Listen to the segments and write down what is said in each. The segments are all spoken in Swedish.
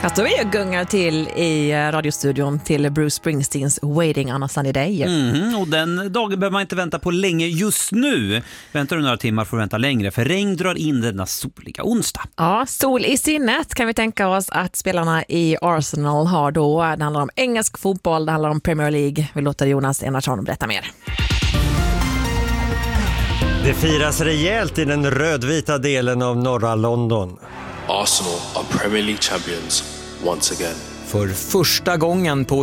Här står vi och gungar till i radiostudion till Bruce Springsteens Waiting on a Sunny Day. Och den dagen behöver man inte vänta på länge just nu. Väntar du några timmar får du vänta längre, för regn drar in denna soliga onsdag. Ja, sol i sinnet kan vi tänka oss att spelarna i Arsenal har då. Det handlar om engelsk fotboll, det handlar om Premier League. Vi låter Jonas Enarsson berätta mer. Det firas rejält i den rödvita delen av norra London. Arsenal are Premier League champions once again. För första gången på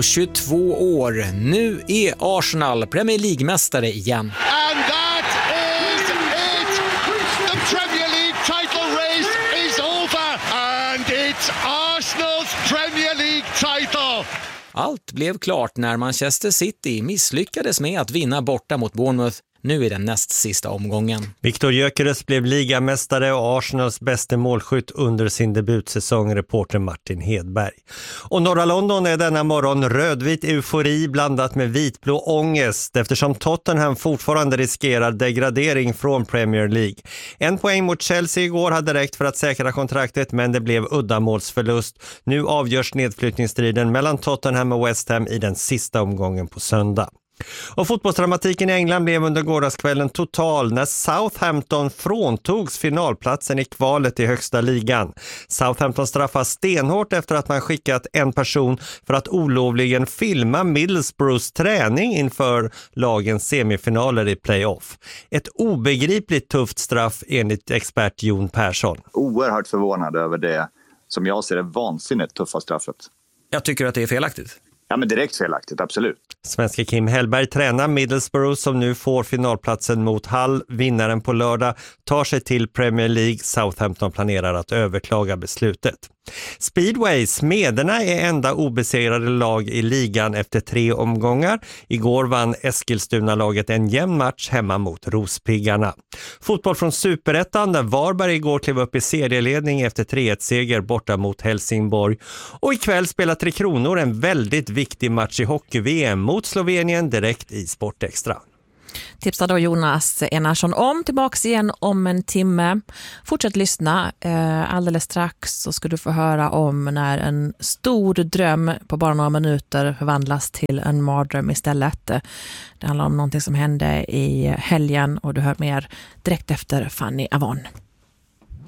22 år. Nu är Arsenal Premier League-mästare igen. And that is it! The Premier League title race is over and it's Arsenal's Premier League title! Allt blev klart när Manchester City misslyckades med att vinna borta mot Bournemouth. Nu är den näst sista omgången. Viktor Gyökeres blev ligamästare och Arsenals bästa målskytt under sin debutsäsong, reporter Martin Hedberg. Och norra London är denna morgon rödvit eufori blandat med vitblå ångest eftersom Tottenham fortfarande riskerar degradering från Premier League. 1 poäng mot Chelsea igår hade räckt för att säkra kontraktet, men det blev uddamålsförlust. Nu avgörs nedflyttningsstriden mellan Tottenham och West Ham i den sista omgången på söndag. Och fotbollsdramatiken i England blev under gårdagskvällen total när Southampton fråntogs finalplatsen i kvalet i högsta ligan. Southampton straffas stenhårt efter att man skickat en person för att olovligen filma Middlesbroughs träning inför lagens semifinaler i playoff. Ett obegripligt tufft straff enligt expert Jon Persson. Oerhört förvånad över det som jag ser det vansinnigt tuffa straffet. Jag tycker att det är felaktigt. Ja, men direkt felaktigt, absolut. Svenska Kim Hellberg tränar Middlesbrough som nu får finalplatsen mot Hull. Vinnaren på lördag tar sig till Premier League. Southampton planerar att överklaga beslutet. Speedway, Smederna är enda obesegrade lag i ligan efter 3 omgångar. Igår vann Eskilstuna-laget en jämn match hemma mot Rospiggarna. Fotboll från Superettan där Varberg igår klev upp i serieledning efter 3-1-seger borta mot Helsingborg. Och ikväll spelar Tre Kronor en väldigt viktig match i hockey-VM mot Slovenien direkt i Sportextra. Tipsar då Jonas Enarsson om. Tillbaks igen om en timme. Fortsätt lyssna. Alldeles strax så ska du få höra om när en stor dröm på bara några minuter förvandlas till en mardröm istället. Det handlar om någonting som hände i helgen och du hör mer direkt efter Fanny Avon.